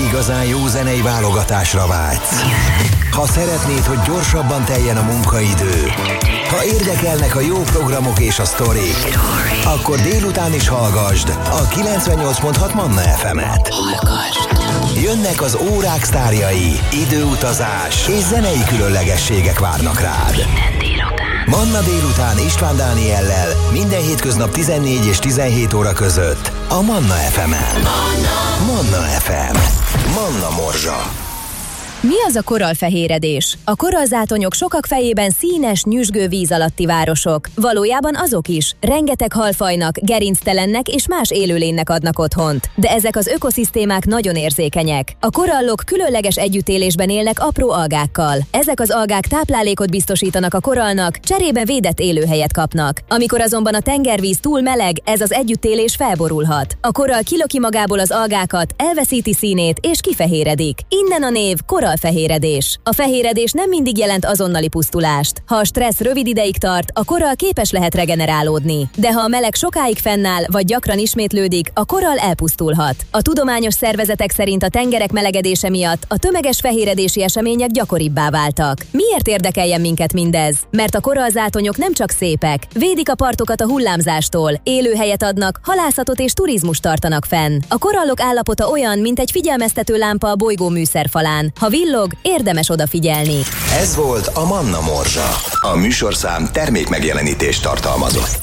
igazán jó zenei válogatásra vágysz, ha szeretnéd, hogy gyorsabban teljen a munkaidő, ha érdekelnek a jó programok és a sztorik, akkor délután is hallgasd a 98.6 Manna FM-et. Jönnek az órák sztárjai, időutazás és zenei különlegességek várnak rád. Manna délután István Dániellel minden hétköznap 14 és 17 óra között a Manna FM-en. Manna FM. Manna Morzsa. Mi az a korallfehéredés? A korallzátonyok sokak fejében színes, nyüzsgő víz alatti városok. Valójában azok is. Rengeteg halfajnak, gerinctelennek és más élőlénynek adnak otthont. De ezek az ökoszisztémák nagyon érzékenyek. A korallok különleges együttélésben élnek apró algákkal. Ezek az algák táplálékot biztosítanak a korallnak, cserébe védett élőhelyet kapnak. Amikor azonban a tengervíz túl meleg, ez az együttélés felborulhat. A korall kilöki magából az algákat, elveszíti színét és kifehéredik. Innen a név korallfehéredés. A fehéredés nem mindig jelent azonnali pusztulást. Ha a stressz rövid ideig tart, a korall képes lehet regenerálódni. De ha a meleg sokáig fennáll, vagy gyakran ismétlődik, a korall elpusztulhat. A tudományos szervezetek szerint a tengerek melegedése miatt a tömeges fehéredési események gyakoribbá váltak. Miért érdekeljen minket mindez? Mert a korallzátonyok nem csak szépek, védik a partokat a hullámzástól, élőhelyet adnak, halászatot és turizmust tartanak fenn. A korallok állapota olyan, mint egy figyelmeztető lámpa a bolygó műszerfalán. Ha villog, érdemes odafigyelni. Ez volt a Manna Morzsa. A műsorszám termékmegjelenítést tartalmazott.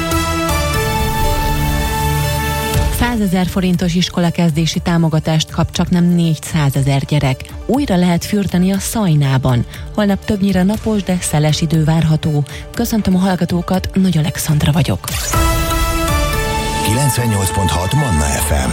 100 000 forintos iskolakezdési támogatást kap csaknem 400 000 gyerek. Újra lehet fürdeni a Szajnában. Holnap többnyire napos, de szeles idő várható. Köszöntöm a hallgatókat, Nagy Alexandra vagyok. 98.6 Manna FM.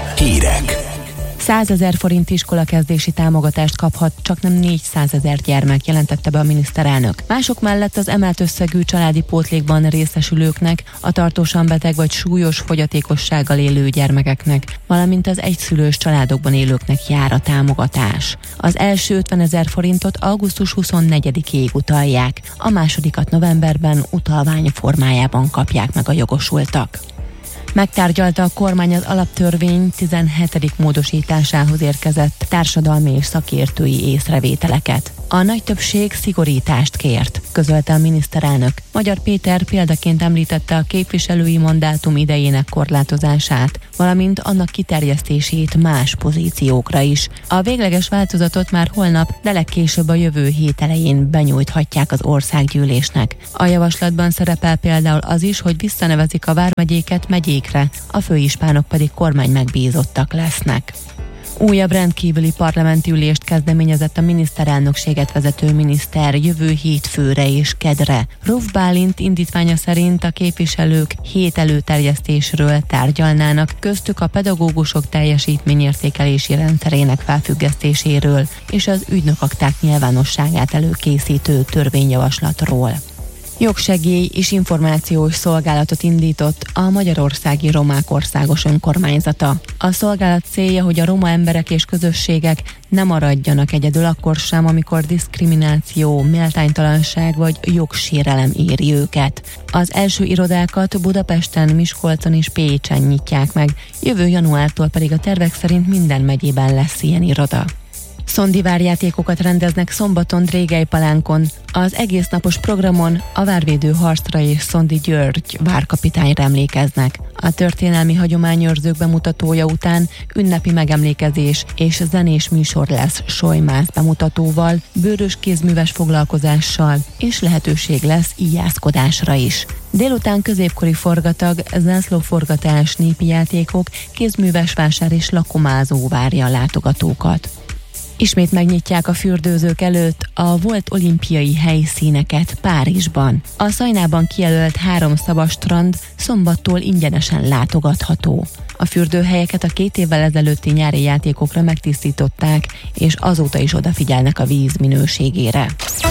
Hírek. 100 000 forint iskolakezdési támogatást kaphat csaknem 400 000 gyermek, jelentette be a miniszterelnök. Mások mellett az emelt összegű családi pótlékban részesülőknek, a tartósan beteg vagy súlyos fogyatékossággal élő gyermekeknek, valamint az egyszülős családokban élőknek jár a támogatás. Az első 50 000 forintot augusztus 24-ig utalják, a másodikat novemberben utalvány formájában kapják meg a jogosultak. Megtárgyalta a kormány az alaptörvény 17. módosításához érkezett társadalmi és szakértői észrevételeket. A nagy többség szigorítást kért, közölte a miniszterelnök. Magyar Péter példaként említette a képviselői mandátum idejének korlátozását, valamint annak kiterjesztését más pozíciókra is. A végleges változatot már holnap, de legkésőbb a jövő hét elején benyújthatják az országgyűlésnek. A javaslatban szerepel például az is, hogy visszanevezik a vármegyéket megyékre, a főispánok pedig kormány megbízottak lesznek. Újabb rendkívüli parlamenti ülést kezdeményezett a miniszterelnökséget vezető miniszter jövő hétfőre és kedre. Ruf Bálint indítványa szerint a képviselők hét előterjesztésről tárgyalnának, köztük a pedagógusok teljesítményértékelési rendszerének felfüggesztéséről és az ügynökakták nyilvánosságát előkészítő törvényjavaslatról. Jogsegély és információs szolgálatot indított a Magyarországi Romák Országos Önkormányzata. A szolgálat célja, hogy a roma emberek és közösségek ne maradjanak egyedül akkor sem, amikor diszkrimináció, méltánytalanság vagy jogsérelem éri őket. Az első irodákat Budapesten, Miskolcon és Pécsen nyitják meg, jövő januártól pedig a tervek szerint minden megyében lesz ilyen iroda. Szondivárjátékokat rendeznek szombaton Drégelypalánkon. Az egésznapos programon a várvédő harcra és Szondi György várkapitányra emlékeznek. A történelmi hagyományőrzők bemutatója után ünnepi megemlékezés és zenés műsor lesz Sojmász bemutatóval, bőrös kézműves foglalkozással, és lehetőség lesz íjászkodásra is. Délután középkori forgatag, zászlóforgatás, népi játékok, kézműves vásár és lakomázó várja a látogatókat. Ismét megnyitják a fürdőzők előtt a volt olimpiai helyszíneket Párizsban. A Szajnában kijelölt 3 szabadstrand szombattól ingyenesen látogatható. A fürdőhelyeket a 2 évvel ezelőtti nyári játékokra megtisztították, és azóta is odafigyelnek a víz minőségére.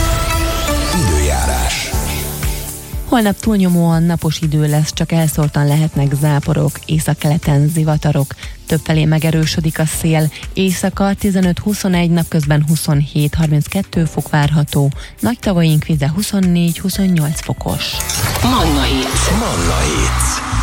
Időjárás. Holnap túlnyomóan napos idő lesz, csak elszórtan lehetnek záporok, északkeleten zivatarok. Többfelé megerősödik a szél, éjszaka 15-21, napközben 27-32 fok várható, nagy tavaink vize 24-28 fokos. Manna Hits.